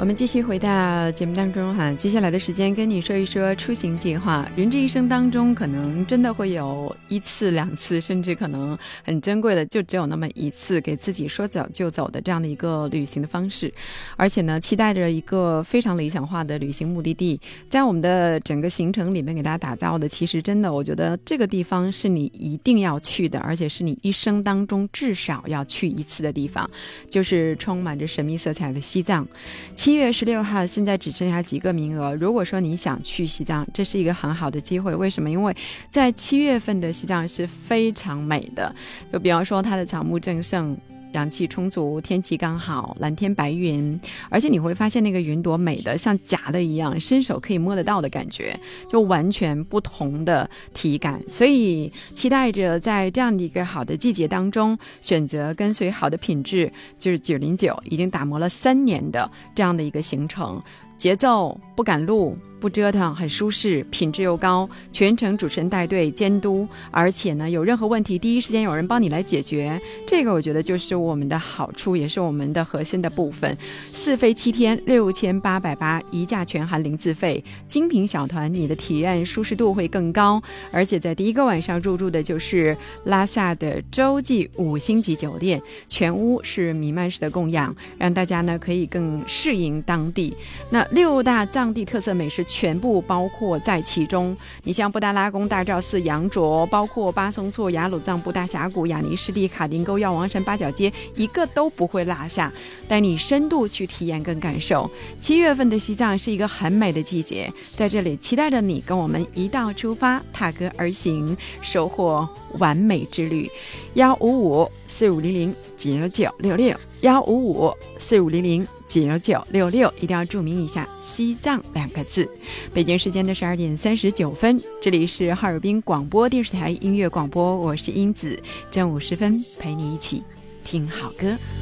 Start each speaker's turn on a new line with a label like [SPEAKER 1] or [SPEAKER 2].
[SPEAKER 1] 我们继续回到节目当中哈，接下来的时间跟你说一说出行计划。人这一生当中可能真的会有一次两次，甚至可能很珍贵的就只有那么一次给自己说走就走的这样的一个旅行的方式，而且呢期待着一个非常理想化的旅行目的地，在我们的整个行程里面给大家打造的，其实真的我觉得这个地方是你一定要去的，而且是你一生当中至少要去一次的地方，就是充满着神秘色彩的西藏。7月16号现在只剩下几个名额，如果说你想去西藏，这是一个很好的机会。为什么？因为在7月份的西藏是非常美的，就比方说它的草木正盛，阳气充足，天气刚好，蓝天白云，而且你会发现那个云朵美的像假的一样，伸手可以摸得到的感觉，就完全不同的体感。所以期待着在这样的一个好的季节当中，选择跟随好的品质，就是909已经打磨了3年的这样的一个行程，节奏不赶路不折腾，很舒适，品质又高，全程主持人带队监督，而且呢有任何问题第一时间有人帮你来解决，这个我觉得就是我们的好处，也是我们的核心的部分。4飞7天6880，一价全含零自费，精品小团，你的体验舒适度会更高，而且在第一个晚上入住的就是拉萨的洲际5星级酒店，全屋是弥漫式的供养，让大家呢可以更适应当地。那6大藏地特色美食全部包括在其中，你像布达拉宫、大昭寺、羊卓，包括巴松措、雅鲁藏布、大峡谷、雅尼湿地、卡丁沟、药王山、八角街，一个都不会落下，带你深度去体验跟感受。7月份的西藏是一个很美的季节，在这里期待着你跟我们一道出发，踏歌而行，收获完美之旅。155-4500-9966，155-4500-9966，一定要注明一下西藏2个字。北京时间的12点39分，这里是哈尔滨广播电视台音乐广播，我是英子，正午时分陪你一起听好歌。